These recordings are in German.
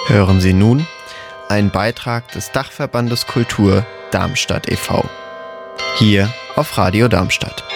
Hören Sie nun einen Beitrag des Dachverbandes Kultur Darmstadt e.V. Hier auf Radio Darmstadt.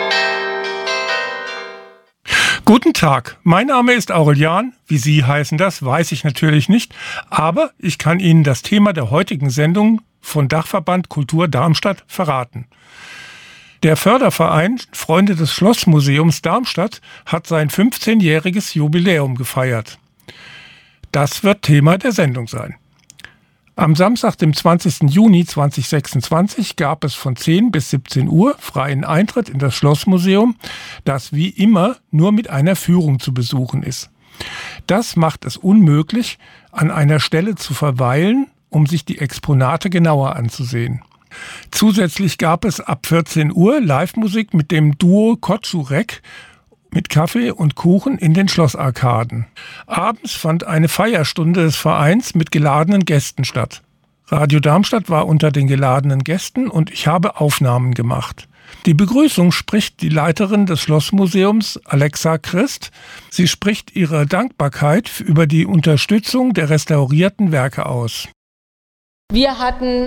Guten Tag, mein Name ist Aurelian. Wie Sie heißen das, weiß ich natürlich nicht. Aber ich kann Ihnen das Thema der heutigen Sendung von Dachverband Kultur Darmstadt verraten. Der Förderverein Freunde des Schlossmuseums Darmstadt hat sein 15-jähriges Jubiläum gefeiert. Das wird Thema der Sendung sein. Am Samstag, dem 20. Juni 2026, gab es von 10 bis 17 Uhr freien Eintritt in das Schlossmuseum, das wie immer nur mit einer Führung zu besuchen ist. Das macht es unmöglich, an einer Stelle zu verweilen, um sich die Exponate genauer anzusehen. Zusätzlich gab es ab 14 Uhr Live-Musik mit dem Duo Kotschurek mit Kaffee und Kuchen in den Schlossarkaden. Abends fand eine Feierstunde des Vereins mit geladenen Gästen statt. Radio Darmstadt war unter den geladenen Gästen und ich habe Aufnahmen gemacht. Die Begrüßung spricht die Leiterin des Schlossmuseums, Alexa Christ. Sie spricht ihre Dankbarkeit über die Unterstützung der restaurierten Werke aus. Wir hatten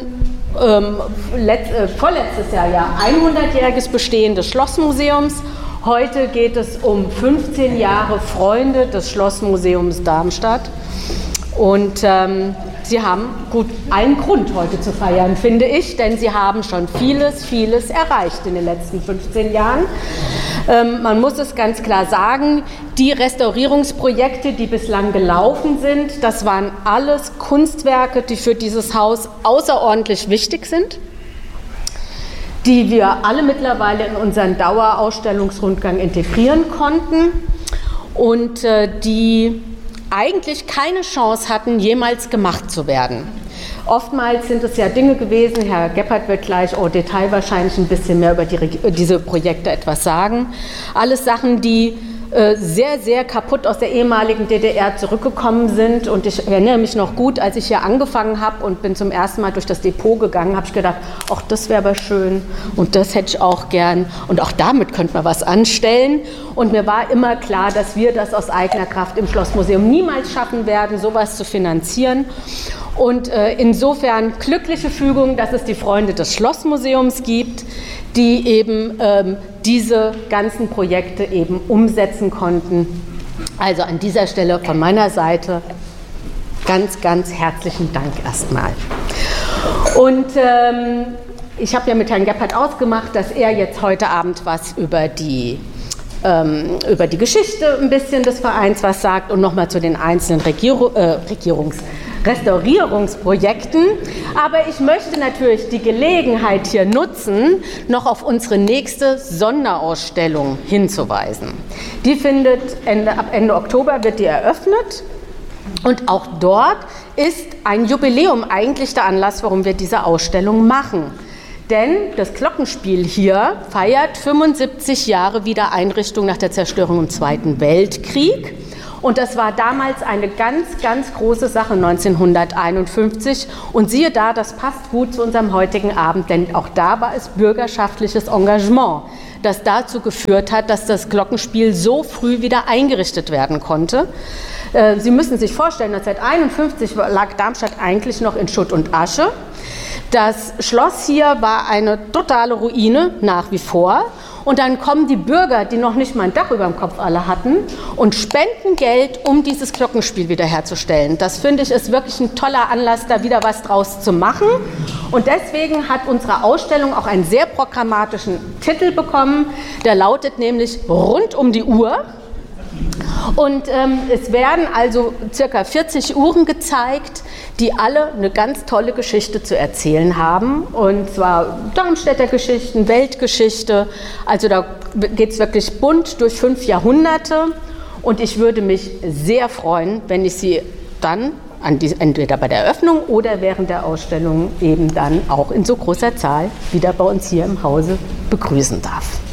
vorletztes Jahr ja 100-jähriges Bestehen des Schlossmuseums. Heute geht es um 15 Jahre Freunde des Schlossmuseums Darmstadt. Und Sie haben allen Grund heute zu feiern, finde ich, denn Sie haben schon vieles erreicht in den letzten 15 Jahren. Man muss es ganz klar sagen, die Restaurierungsprojekte, die bislang gelaufen sind, das waren alles Kunstwerke, die für dieses Haus außerordentlich wichtig sind, die wir alle mittlerweile in unseren Dauerausstellungsrundgang integrieren konnten und die eigentlich keine Chance hatten, jemals gemacht zu werden. Oftmals sind es ja Dinge gewesen, Herr Gebhardt wird gleich au Detail wahrscheinlich ein bisschen mehr über diese Projekte etwas sagen. Alles Sachen, die sehr kaputt aus der ehemaligen DDR zurückgekommen sind. Und ich erinnere mich noch gut, als ich hier angefangen habe und bin zum ersten Mal durch das Depot gegangen, habe ich gedacht, ach, das wäre aber schön und das hätte ich auch gern und auch damit könnte man was anstellen. Und mir war immer klar, dass wir das aus eigener Kraft im Schlossmuseum niemals schaffen werden, sowas zu finanzieren. Und insofern glückliche Fügung, dass es die Freunde des Schlossmuseums gibt, die eben diese ganzen Projekte eben umsetzen konnten. Also an dieser Stelle von meiner Seite ganz herzlichen Dank erstmal. Und ich habe ja mit Herrn Gebhardt ausgemacht, dass er jetzt heute Abend was über die Geschichte ein bisschen des Vereins was sagt und nochmal zu den einzelnen Restaurierungsprojekten. Aber ich möchte natürlich die Gelegenheit hier nutzen, noch auf unsere nächste Sonderausstellung hinzuweisen. Die findet ab Ende Oktober wird die eröffnet. Und auch dort ist ein Jubiläum eigentlich der Anlass, warum wir diese Ausstellung machen. Denn das Glockenspiel hier feiert 75 Jahre Wiedereinrichtung nach der Zerstörung im Zweiten Weltkrieg. Und das war damals eine ganz große Sache 1951. Und siehe da, das passt gut zu unserem heutigen Abend, denn auch da war es bürgerschaftliches Engagement, das dazu geführt hat, dass das Glockenspiel so früh wieder eingerichtet werden konnte. Sie müssen sich vorstellen, 1951 lag Darmstadt eigentlich noch in Schutt und Asche. Das Schloss hier war eine totale Ruine, nach wie vor. Und dann kommen die Bürger, die noch nicht mal ein Dach über dem Kopf alle hatten, und spenden Geld, um dieses Glockenspiel wiederherzustellen. Das finde ich ist wirklich ein toller Anlass, da wieder was draus zu machen. Und deswegen hat unsere Ausstellung auch einen sehr programmatischen Titel bekommen. Der lautet nämlich Rund um die Uhr. Und es werden also circa 40 Uhren gezeigt, die alle eine ganz tolle Geschichte zu erzählen haben. Und zwar Darmstädter Geschichten, Weltgeschichte. Also da geht es wirklich bunt durch 5 Jahrhunderte. Und ich würde mich sehr freuen, wenn ich Sie dann entweder bei der Eröffnung oder während der Ausstellung eben dann auch in so großer Zahl wieder bei uns hier im Hause begrüßen darf.